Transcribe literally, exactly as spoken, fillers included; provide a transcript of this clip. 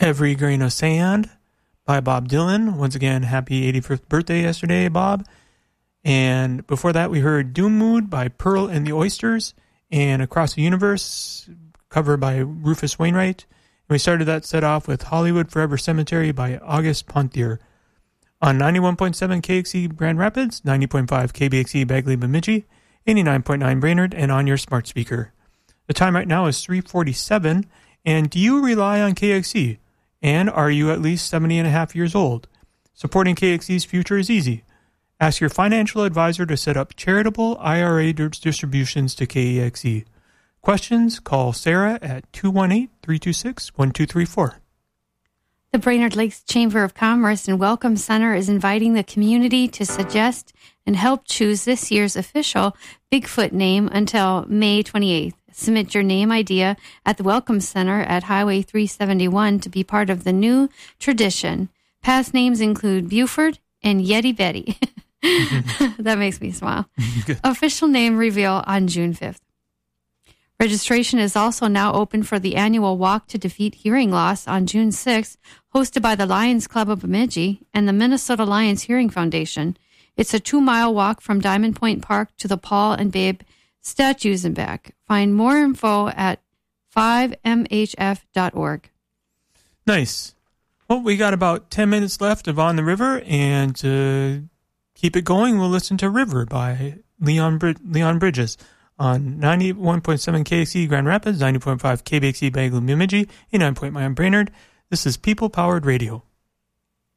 Every Grain of Sand by Bob Dylan. Once again, happy eighty-fifth birthday yesterday, Bob. And before that, we heard Doom Mood by Pearl and the Oysters and Across the Universe, cover by Rufus Wainwright. And we started that set off with Hollywood Forever Cemetery by August Pontier. On ninety-one point seven K X E Grand Rapids, ninety point five K B X E Bagley Bemidji, eighty-nine point nine Brainerd, and on your smart speaker. The time right now is three forty-seven, and do you rely on K X E? And are you at least seventy and a half years old? Supporting K X E's future is easy. Ask your financial advisor to set up charitable I R A distributions to K X E. Questions? Call Sarah at two one eight, three two six, one two three four. The Brainerd Lakes Chamber of Commerce and Welcome Center is inviting the community to suggest and help choose this year's official Bigfoot name until May twenty-eighth. Submit your name idea at the Welcome Center at Highway three seventy-one to be part of the new tradition. Past names include Buford and Yeti Betty. That makes me smile. Official name reveal on June fifth. Registration is also now open for the annual Walk to Defeat Hearing Loss on June sixth, hosted by the Lions Club of Bemidji and the Minnesota Lions Hearing Foundation. It's a two-mile walk from Diamond Point Park to the Paul and Babe statues and back. Find more info at five m h f dot org. Nice. Well, we got about ten minutes left of On the River, and to keep it going, we'll listen to River by Leon Brid- Leon Bridges on ninety-one point seven K X E Grand Rapids, ninety point five K B X E Bagley Bemidji, eighty-nine point nine Brainerd. This is People Powered Radio.